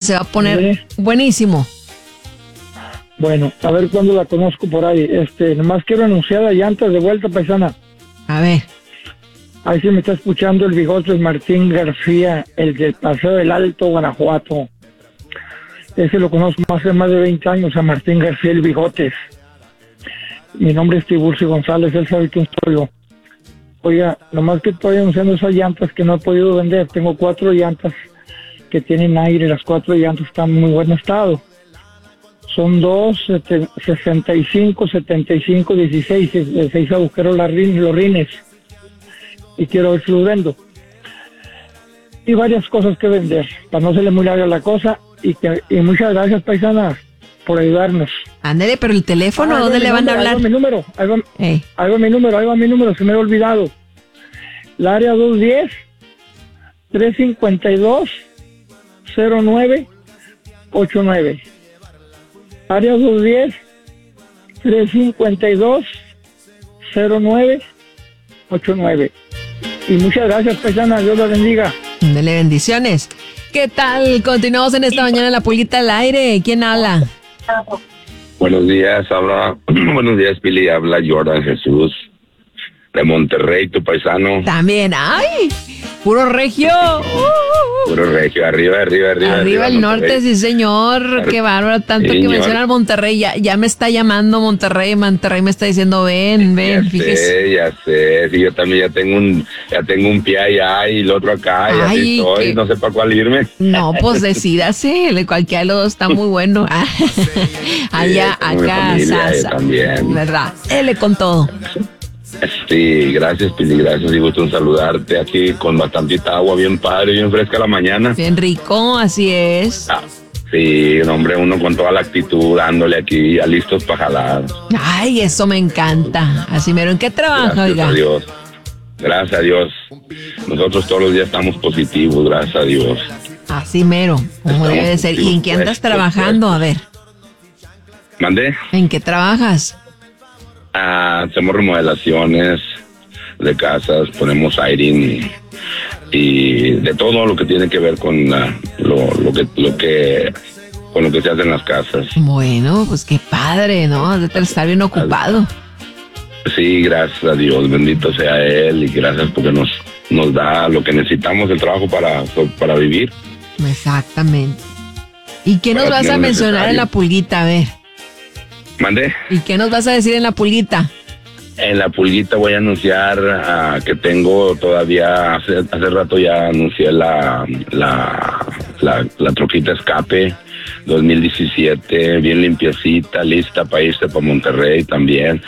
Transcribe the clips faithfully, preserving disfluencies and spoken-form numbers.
se va a poner Sí. buenísimo. Bueno, a ver cuándo la conozco por ahí. Este, nomás quiero anunciar las llantas de vuelta, paisana. A ver. Ahí sí me está escuchando el bigote Martín García, el del Paseo del Alto, Guanajuato. Ese lo conozco hace más de veinte años, a Martín García el Bigotes. Mi nombre es Tiburcio González, él sabe quién soy yo. Oiga, nomás que estoy anunciando esas llantas que no he podido vender. Tengo cuatro llantas que tienen aire, las cuatro llantas están en muy buen estado. Son dos, sesenta y cinco, setenta y cinco, dieciséis, seis agujeros los rines, los rines. Y quiero ver si los vendo. Y varias cosas que vender, para no serle muy larga la cosa. Y, que, y muchas gracias, paisanas, por ayudarnos. Ándale, pero el teléfono, Ah, ¿dónde le van a hablar? Ahí va mi número, ahí va, Hey. ahí va mi número, ahí va mi número, se me ha olvidado. La área dos uno cero, tres cinco dos, cero nueve ocho nueve. Área dos uno cero, tres cinco dos, cero nueve ocho nueve. Y muchas gracias, paisana, Dios la bendiga. Dele bendiciones. ¿Qué tal? Continuamos en esta mañana en La Pulguita al aire. ¿Quién habla? Buenos días, habla, buenos días, Pili, habla Jordan Jesús de Monterrey, tu paisano. También, ¡ay! Puro regio. Uh, Puro regio, arriba, arriba, arriba. Arriba el norte, Monterrey. sí señor. Qué bárbaro, tanto Señor. que mencionan Monterrey. Ya, ya me está llamando Monterrey. Monterrey me está diciendo, ven, ven, Ya fíjese. sé, ya sé, sí, yo también ya tengo un, ya tengo un pie allá y el otro acá, y Ay, así estoy, qué- no sé para cuál irme. No, pues decídase, el- cualquiera de los dos está muy bueno. Ah, allá, tengo mi acá, familia, yo sasa. también. ¿Verdad? Él con todo. Sí, gracias, Pili, gracias, y gusto en saludarte aquí con bastantita agua, bien padre, bien fresca la mañana. Bien rico, así es. Ah, sí, un hombre, uno con toda la actitud, dándole aquí, ya listos para jalar. Ay, eso me encanta. Así mero, ¿en qué trabaja, Gracias oiga? a Dios. Gracias a Dios. Nosotros todos los días estamos positivos, gracias a Dios. Así mero, como Estamos debe de ser. ¿Y en qué andas puestos, trabajando? A ver, ¿Mandé? ¿en qué trabajas? Ah, hacemos remodelaciones de casas, ponemos airing y, y de todo lo que tiene que ver con la, lo, lo que lo que con lo que se hace en las casas. Bueno, pues qué padre, ¿no? Has de estar bien ocupado. Sí, gracias a Dios, bendito sea Él y gracias porque nos nos da lo que necesitamos, el trabajo para, para vivir. Exactamente. ¿Y qué nos Para vas a tener lo mencionar en necesario. la pulguita? A ver. ¿Mandé? ¿Y qué nos vas a decir en la pulguita? En la pulguita voy a anunciar ah, que tengo todavía, hace, hace rato ya anuncié la, la, la, la troquita escape dos mil diecisiete, bien limpiecita, lista para irse para Monterrey también.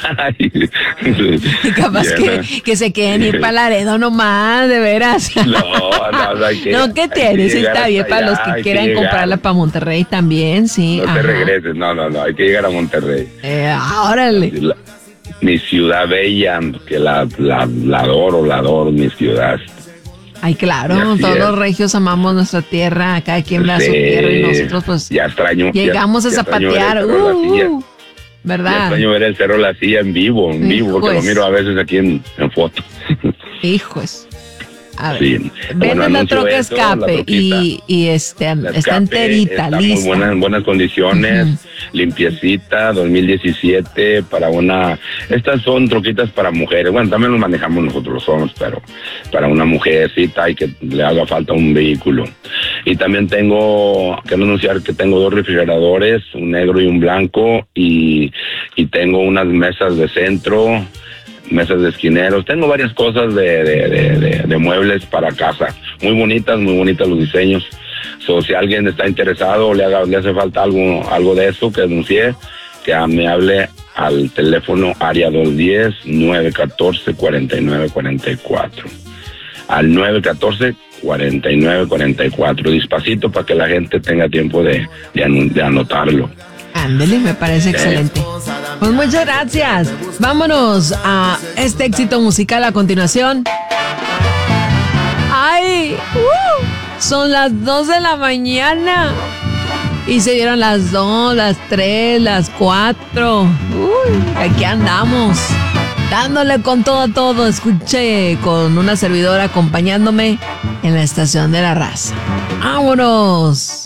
Capaz Bien, que, que se queden ir para Laredo nomás, de veras. No, no, hay que, No, ¿qué hay que tienes? llegar Está bien hasta para allá, los que hay que quieran llegar. comprarla para Monterrey también, sí. No te ajá. regreses, no, no, no, hay que llegar a Monterrey. Eh, ah, órale. La- mi ciudad bella, que la, la, la adoro, la adoro, mi ciudad. Ay, claro, Y así todos es. los regios amamos nuestra tierra, cada quien ve a su Sí, tierra y nosotros pues ya extraño, llegamos ya- a ya extraño ver zapatear, el Cerro La Silla. uh, Ya ¿verdad? extraño ver el Cerro La Silla en vivo, en vivo, porque lo Hijos. miro a veces aquí en, en foto. Hijos. A ver, Sí. vende Bueno, la anuncio troca eso, la escape troquita. y, y este La está escape enterita, está lista. muy buena, en buenas condiciones, Ujú. limpiecita, dos mil diecisiete, para una... Estas son troquitas para mujeres, bueno, también los manejamos nosotros los hombres, pero para una mujercita y que le haga falta un vehículo. Y también tengo, quiero anunciar que tengo dos refrigeradores, un negro y un blanco, y, y tengo unas mesas de centro, mesas de esquineros, tengo varias cosas de, de, de, de, de muebles para casa, muy bonitas, muy bonitas los diseños. So, si alguien está interesado o le, haga, le hace falta algo, algo de eso que anuncié, que me hable al teléfono área dos uno cero, nueve uno cuatro, cuatro nueve cuatro cuatro. Al nueve uno cuatro, cuatro nueve cuatro cuatro, despacito para que la gente tenga tiempo de, de, anu- de anotarlo. Ándele, me parece excelente. Pues muchas gracias. Vámonos a este éxito musical a continuación. ¡Ay! ¡Uh! Son las dos de la mañana. Y se dieron las dos, las tres, las cuatro. Uy, aquí andamos. Dándole con todo a todo. Escuché con una servidora acompañándome en la estación de la raza. ¡Vámonos!